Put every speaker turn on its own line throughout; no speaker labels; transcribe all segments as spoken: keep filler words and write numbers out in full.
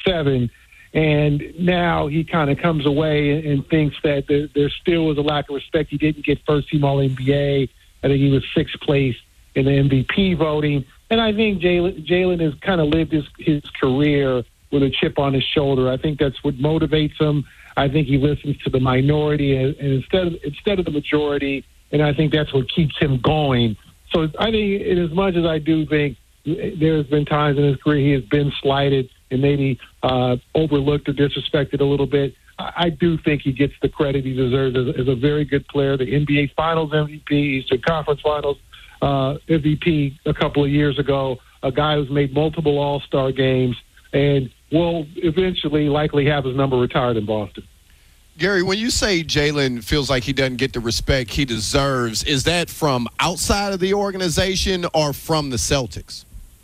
seven. And now he kind of comes away and, and thinks that there, there still was a lack of respect. He didn't get first-team All N B A. I think he was sixth place in the M V P voting. And I think Jalen Jalen has kind of lived his, his career with a chip on his shoulder. I think that's what motivates him. I think he listens to the minority and, and instead of, instead of the majority, and I think that's what keeps him going. So I think, in as much as I do think there's been times in his career he has been slighted and maybe uh, overlooked or disrespected a little bit, I, I do think he gets the credit he deserves as, as a very good player. The N B A Finals M V P, Eastern Conference Finals uh, M V P a couple of years ago, a guy who's made multiple All-Star games and will eventually likely have his number retired in Boston.
Gary, when you say Jalen feels like he doesn't get the respect he deserves, is that from outside of the organization or from the Celtics?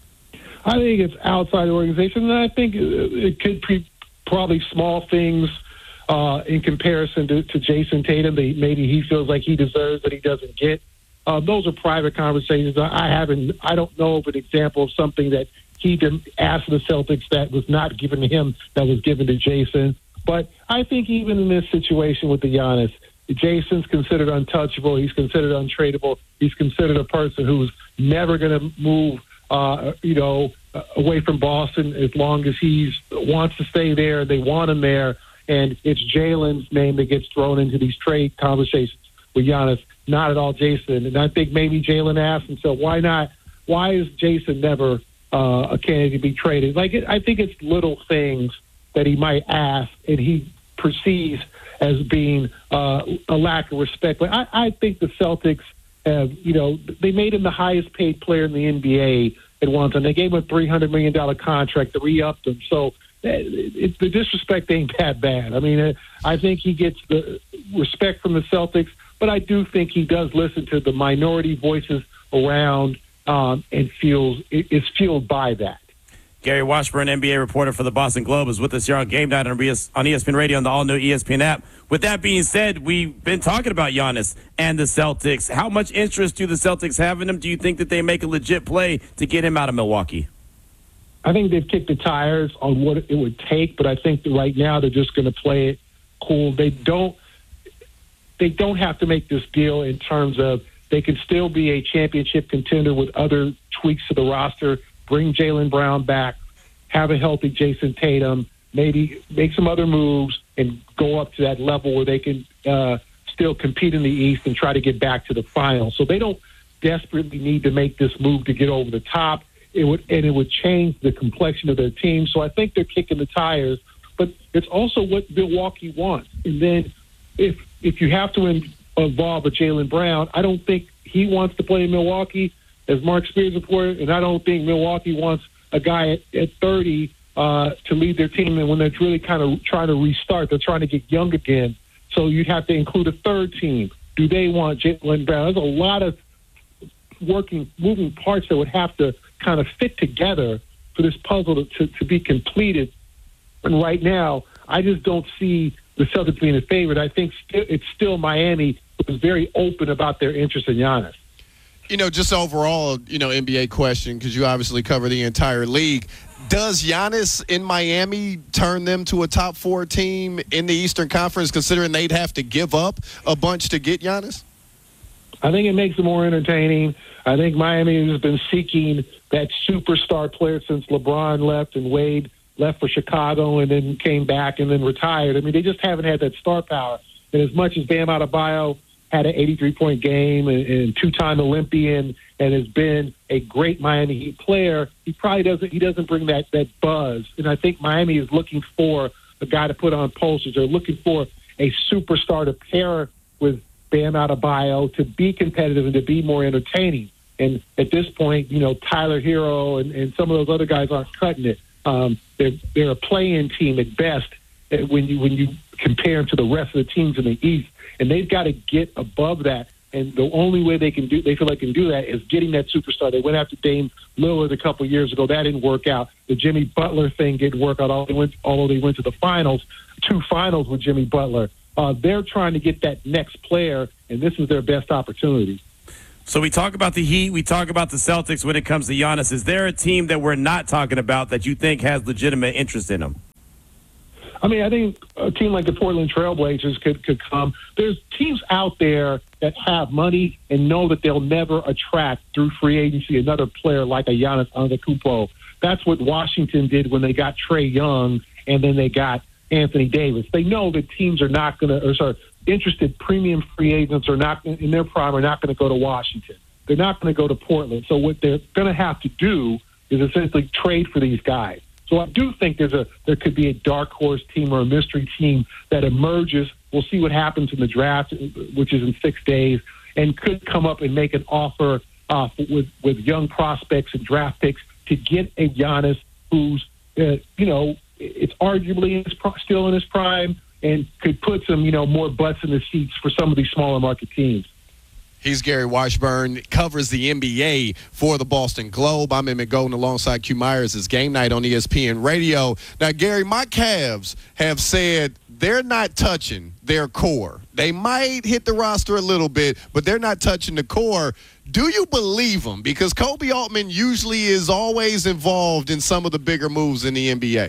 I think it's outside the organization, and I think it could be probably small things uh, in comparison to, to Jason Tatum that maybe he feels like he deserves that he doesn't get. Uh, those are private conversations. I haven't. I don't know of an example of something that he didn't ask the Celtics that was not given to him that was given to Jason. But I think even in this situation with the Giannis, Jason's considered untouchable. He's considered untradeable. He's considered a person who's never going to move, uh, you know, away from Boston as long as he wants to stay there. They want him there. And it's Jalen's name that gets thrown into these trade conversations with Giannis, not at all Jason. And I think maybe Jalen asked himself, why not? Why is Jason never uh, a candidate to be traded? Like, I think it's little things that he might ask and he perceives as being uh, a lack of respect. But I, I think the Celtics have, you know, they made him the highest paid player in the N B A at one time. They gave him a three hundred million dollars contract to re-upped him. So it, it, the disrespect ain't that bad. I mean, uh, I think he gets the respect from the Celtics, but I do think he does listen to the minority voices around um, and feels is fueled by that.
Gary Washburn, N B A reporter for the Boston Globe, is with us here on Game Night on E S P N Radio on the all-new E S P N app. With that being said, we've been talking about Giannis and the Celtics. How much interest do the Celtics have in him? Do you think that they make a legit play to get him out of Milwaukee?
I think they've kicked the tires on what it would take, but I think that right now they're just going to play it cool. They don't, they don't have to make this deal in terms of they can still be a championship contender with other tweaks to the roster. Bring Jaylen Brown back, have a healthy Jason Tatum, maybe make some other moves and go up to that level where they can uh, still compete in the East and try to get back to the finals. So they don't desperately need to make this move to get over the top. It would and it would change the complexion of their team. So I think they're kicking the tires, but it's also what Milwaukee wants. And then if if you have to involve a Jaylen Brown, I don't think he wants to play in Milwaukee, as Mark Spears reported, and I don't think Milwaukee wants a guy at, at thirty uh, to lead their team. And when they're really kind of trying to restart, they're trying to get young again. So you'd have to include a third team. Do they want Jaylen Brown? There's a lot of working, moving parts that would have to kind of fit together for this puzzle to, to, to be completed. And right now, I just don't see the Celtics being a favorite. I think st- it's still Miami who is very open about their interest in Giannis.
You know, just overall, you know, N B A question, because you obviously cover the entire league. Does Giannis in Miami turn them to a top four team in the Eastern Conference, considering they'd have to give up a bunch to get Giannis?
I think it makes it more entertaining. I think Miami has been seeking that superstar player since LeBron left and Wade left for Chicago and then came back and then retired. I mean, they just haven't had that star power. And as much as Bam Adebayo had an eighty-three point game and, and two-time Olympian and has been a great Miami Heat player, he probably doesn't he doesn't bring that, that buzz. And I think Miami is looking for a guy to put on posters. They're looking for a superstar to pair with Bam Adebayo to be competitive and to be more entertaining. And at this point, you know, Tyler Hero and, and some of those other guys aren't cutting it. Um, they're they're a play-in team at best when you when you compare them to the rest of the teams in the East. And they've got to get above that. And the only way they can do, they feel like they can do that is getting that superstar. They went after Dame Lillard a couple of years ago. That didn't work out. The Jimmy Butler thing didn't work out. Although they went, although they went to the finals, two finals with Jimmy Butler. Uh, they're trying to get that next player, and this is their best opportunity.
So we talk about the Heat, we talk about the Celtics when it comes to Giannis. Is there a team that we're not talking about that you think has legitimate interest in him?
I mean, I think a team like the Portland Trailblazers could, could come. There's teams out there that have money and know that they'll never attract through free agency another player like a Giannis Antetokounmpo. That's what Washington did when they got Trae Young and then they got Anthony Davis. They know that teams are not going to, or sorry, interested premium free agents are not in their prime are not going to go to Washington. They're not going to go to Portland. So what they're going to have to do is essentially trade for these guys. So I do think there's a there could be a dark horse team or a mystery team that emerges. We'll see what happens in the draft, which is in six days, and could come up and make an offer uh, with with young prospects and draft picks to get a Giannis who's uh, you know it's arguably in his pro- still in his prime and could put some you know more butts in the seats for some of these smaller market teams.
He's Gary Washburn, covers the N B A for the Boston Globe. I'm Emmett Golden alongside Q Myers. It's Game Night on E S P N Radio. Now, Gary, my Cavs have said they're not touching their core. They might hit the roster a little bit, but they're not touching the core. Do you believe them? Because Kobe Altman usually is always involved in some of the bigger moves in the N B A.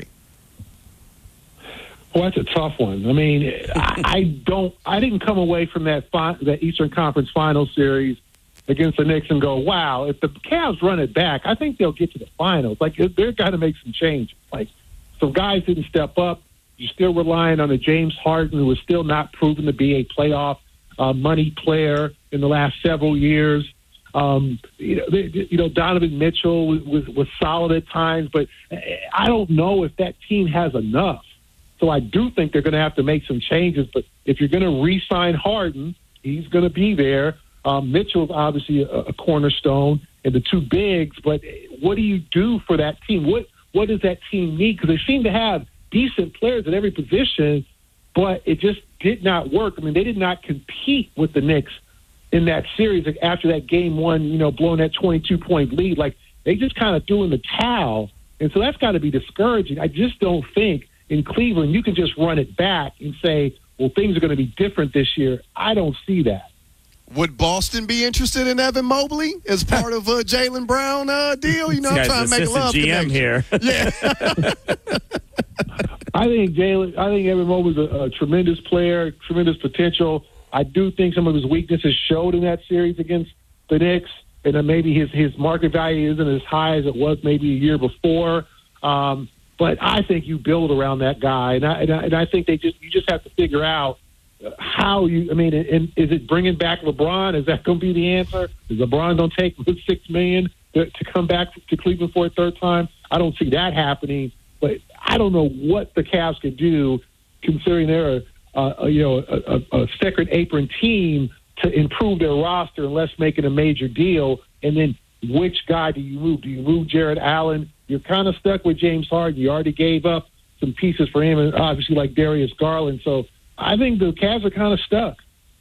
Well, that's a tough one. I mean, I, I don't. I didn't come away from that fi- that Eastern Conference Final series against the Knicks and go, "Wow, if the Cavs run it back, I think they'll get to the finals." Like they've got to make some change. Like some guys didn't step up. You're still relying on a James Harden who is still not proven to be a playoff uh, money player in the last several years. Um, you know, they, you know, Donovan Mitchell was, was was solid at times, but I don't know if that team has enough. So I do think they're going to have to make some changes. But if you're going to re-sign Harden, he's going to be there. Um, Mitchell's obviously a, a cornerstone and the two bigs. But what do you do for that team? What what does that team need? Because they seem to have decent players at every position, but it just did not work. I mean, they did not compete with the Knicks in that series after that game one, you know, blowing that twenty-two point lead. Like, they just kind of threw in the towel. And so that's got to be discouraging. I just don't think in Cleveland you can just run it back and say, well, things are going to be different this year. I don't see that.
Would Boston be interested in Evan Mobley as part of a Jaylen Brown uh, deal? You know, I'm trying to make a love
G M
connection.
here.
Yeah.
I think Jaylen. I think Evan Mobley's a, a tremendous player, tremendous potential. I do think some of his weaknesses showed in that series against the Knicks, and then maybe his his market value isn't as high as it was maybe a year before. Um, but I think you build around that guy, and I, and I and I think they just you just have to figure out how you. I mean, and is it bringing back LeBron? Is that going to be the answer? Is LeBron going to take six million to, to come back to Cleveland for a third time? I don't see that happening. But I don't know what the Cavs could do, considering they're a, uh, you know a, a, a second apron team, to improve their roster unless making a major deal. And then which guy do you move? Do you move Jared Allen? You're kind of stuck with James Harden. You already gave up some pieces for him, and obviously like Darius Garland. So I think the Cavs are kind of stuck.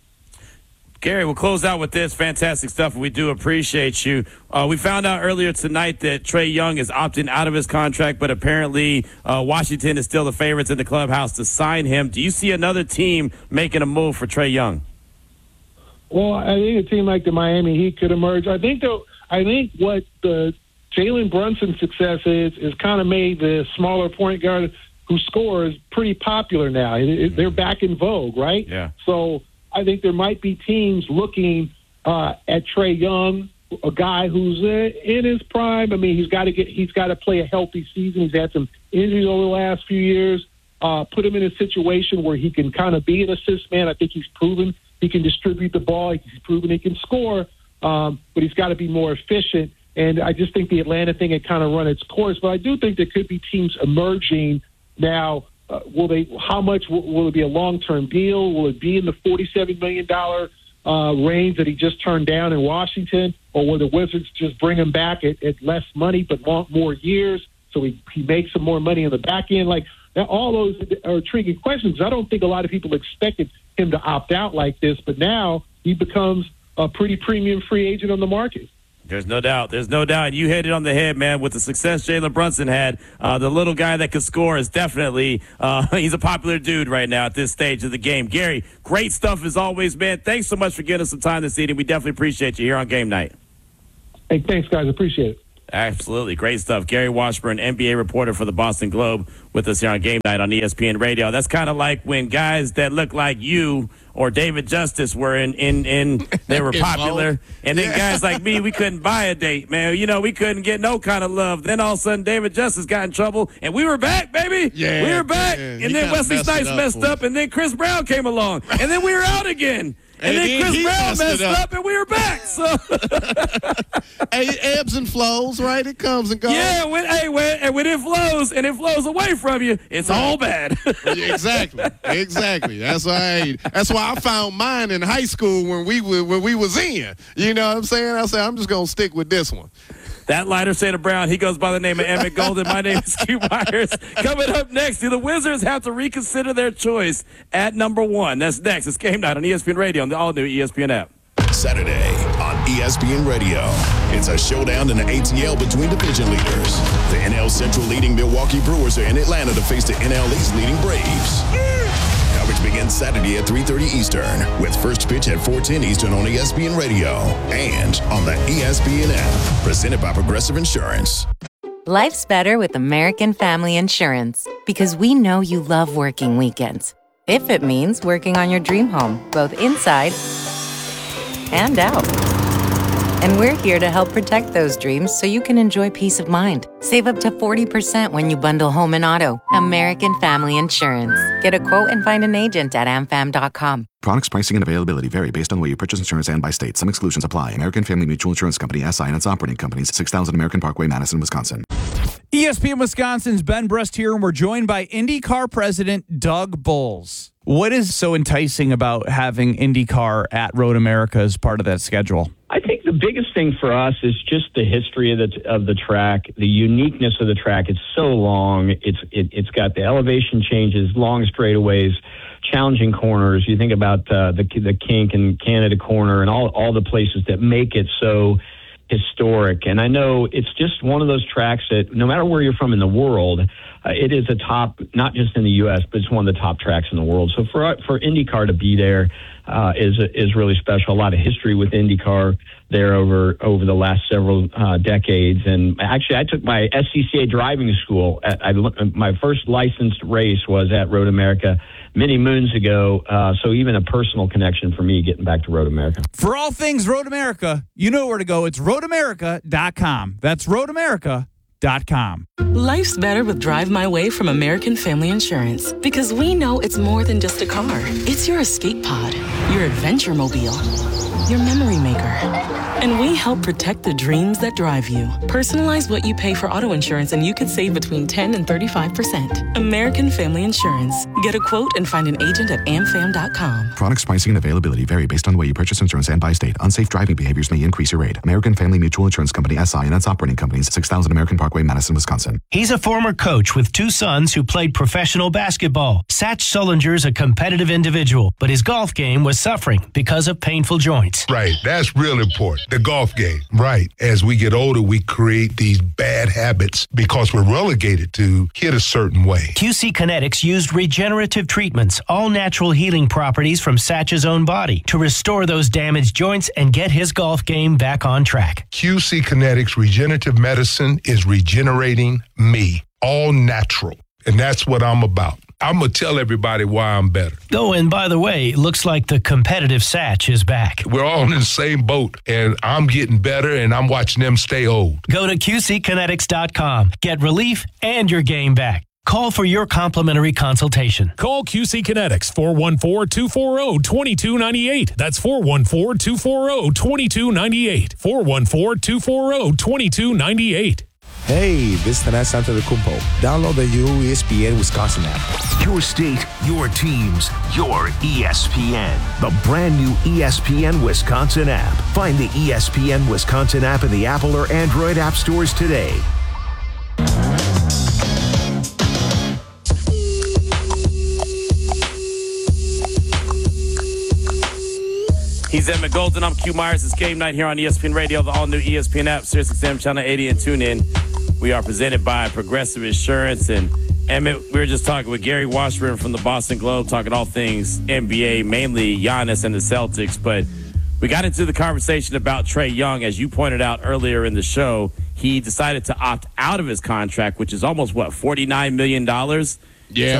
Gary, we'll close out with this. Fantastic stuff. We do appreciate you. Uh, we found out earlier tonight that Trae Young is opting out of his contract, but apparently uh, Washington is still the favorites in the clubhouse to sign him. Do you see another team making a move for Trae Young?
Well, I think a team like the Miami Heat could emerge. I think though, I think what the Jalen Brunson's success is is kind of made the smaller point guard who scores pretty popular now. They're back in vogue, right?
Yeah.
So I think there might be teams looking uh, at Trae Young, a guy who's uh, in his prime. I mean, he's got to get, he's got to play a healthy season. He's had some injuries over the last few years. Uh, put him in a situation where he can kind of be an assist man. I think he's proven he can distribute the ball. He's proven he can score, um, but he's got to be more efficient. And I just think the Atlanta thing had kind of run its course. But I do think there could be teams emerging now. Uh, will they? How much will, will it be a long-term deal? Will it be in the forty-seven million dollars uh, range that he just turned down in Washington, or will the Wizards just bring him back at, at less money but want more years so he, he makes some more money in the back end? Like now, all those are intriguing questions. I don't think a lot of people expected him to opt out like this, but now he becomes a pretty premium free agent on the market.
There's no doubt. There's no doubt. You hit it on the head, man. With the success Jalen Brunson had, uh, the little guy that can score is definitely uh, he's a popular dude right now at this stage of the game. Gary, great stuff as always, man. Thanks so much for giving us some time this evening. We definitely appreciate you here on Game Night.
Hey, thanks, guys. Appreciate it.
Absolutely. Great stuff. Gary Washburn, N B A reporter for the Boston Globe, with us here on Game Night on E S P N Radio. That's kind of like when guys that look like you or David Justice were in, in, in they were popular. And then yeah. guys like me, we couldn't buy a date, man. You know, we couldn't get no kind of love. Then all of a sudden, David Justice got in trouble, and we were back, baby.
Yeah,
we were back.
Yeah.
And
He
then Wesley Snipes
up
messed up, and then Chris Brown came along. And then we were out again. And, and then Chris Brown messed up. up, and we were back. So,
hey, ebbs and flows, right? It comes and goes.
Yeah, when hey, when and when it flows and it flows away from you, it's right. all bad.
exactly, exactly. That's why. I, that's why I found mine in high school when we were when we was in. You know what I'm saying? I said I'm just gonna stick with this one.
That lighter shade of brown, he goes by the name of Emmett Golden. My name is Q Myers. Coming up next, do the Wizards have to reconsider their choice at number one? That's next. It's Game Night on E S P N Radio on the all-new E S P N app.
Saturday on E S P N Radio. It's a showdown in the A T L between division leaders. The N L Central leading Milwaukee Brewers are in Atlanta to face the N L East leading Braves. Coverage begins Saturday at three thirty Eastern with first pitch at four ten Eastern on E S P N Radio and on the E S P N app. Presented by Progressive Insurance.
Life's better with American Family Insurance because we know you love working weekends. If it means working on your dream home, both inside and out. And we're here to help protect those dreams so you can enjoy peace of mind. Save up to forty percent when you bundle home and auto. American Family Insurance. Get a quote and find an agent at am fam dot com.
Products, pricing, and availability vary based on the way you purchase insurance and by state. Some exclusions apply. American Family Mutual Insurance Company, S I and its operating companies, six thousand American Parkway, Madison, Wisconsin.
E S P N Wisconsin's Ben Brust here, and we're joined by IndyCar President Doug Boles. What is so enticing about having IndyCar at Road America as part of that schedule?
I think the biggest thing for us is just the history of the of the track, the uniqueness of the track. It's so long. It's it, it's got the elevation changes, long straightaways, challenging corners. You think about uh, the the kink and Canada corner and all all the places that make it so historic. And I know it's just one of those tracks that no matter where you're from in the world, uh, it is a top, not just in the U S, but it's one of the top tracks in the world. So for for IndyCar to be there uh, is is really special. A lot of history with IndyCar there over over the last several uh, decades. And actually, I took my S C C A driving school. At, I, my first licensed race was at Road America many moons ago, uh, so even a personal connection for me getting back to Road America.
For all things Road America, you know where to go. It's road america dot com. That's road america dot com.
Life's better with Drive My Way from American Family Insurance because we know it's more than just a car. It's your escape pod, your adventure mobile, your memory maker. And we help protect the dreams that drive you. Personalize what you pay for auto insurance and you could save between ten and thirty-five percent. American Family Insurance. Get a quote and find an agent at am fam dot com.
Products, pricing, and availability vary based on the way you purchase insurance and by state. Unsafe driving behaviors may increase your rate. American Family Mutual Insurance Company, S I and its operating companies, six thousand American Parkway, Madison, Wisconsin.
He's a former coach with two sons who played professional basketball. Satch Sullinger's a competitive individual, but his golf game was suffering because of painful joints.
Right. That's real important. The golf game. Right. As we get older, we create these bad habits because we're relegated to hit a certain way.
Q C Kinetics used regenerative treatments, all natural healing properties from Satch's own body to restore those damaged joints and get his golf game back on track.
Q C Kinetics regenerative medicine is regenerating me, all natural. And that's what I'm about. I'm going to tell everybody why I'm better.
Oh, and by the way, it looks like the competitive Satch is back.
We're all in the same boat, and I'm getting better, and I'm watching them stay old.
Go to Q C kinetics dot com. Get relief and your game back. Call for your complimentary consultation.
Call Q C Kinetics, four one four, two four zero, two two nine eight. That's four one four, two four zero, two two nine eight. four one four, two four zero, two two nine eight.
Hey, this is Tanas Antetokounmpo. Download the new E S P N Wisconsin app.
Your state, your teams, your E S P N. The brand new E S P N Wisconsin app. Find the E S P N Wisconsin app in the Apple or Android app stores today.
He's Emmett Golden. I'm Q Myers. It's Game Night here on E S P N Radio, the all-new E S P N app, SiriusXM Channel eighty, and tune in. We are presented by Progressive Insurance. And Emmett, we were just talking with Gary Washburn from the Boston Globe, talking all things N B A, mainly Giannis and the Celtics. But we got into the conversation about Trae Young. As you pointed out earlier in the show, he decided to opt out of his contract, which is almost, what, forty-nine million dollars?
Yeah.